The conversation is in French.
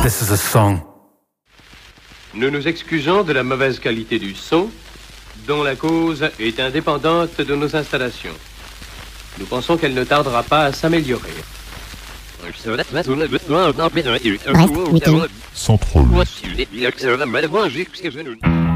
This is a song. Nous nous excusons de la mauvaise qualité du son, dont la cause est indépendante de nos installations. Nous pensons qu'elle ne tardera pas à s'améliorer. Central.